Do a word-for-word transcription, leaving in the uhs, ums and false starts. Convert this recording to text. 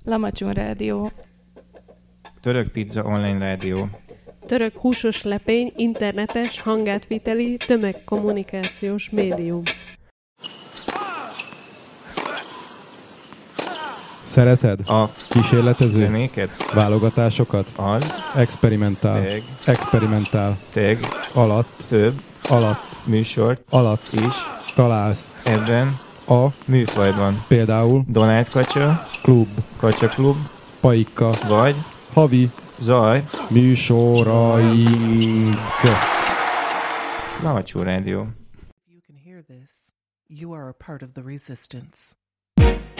Lamacsun Rádió. Török Pizza Online Rádió. Török húsos lepény internetes hangátviteli tömegkommunikációs médium. Szereted? A kísérletező? zenéket? Válogatásokat? Az. Experimentál. Teg. Experimentál. Teg. Alatt. Több. Alatt. Műsort. Alatt. Is. Találsz. Ebben. A. Műfajban. Például. Donát Kacsa. Klub. Kacsa Klub. Paika. Vagy. Havi. Zaj. Műsoraink. Lamacsun Rádió. You can hear this. You are a part of the resistance.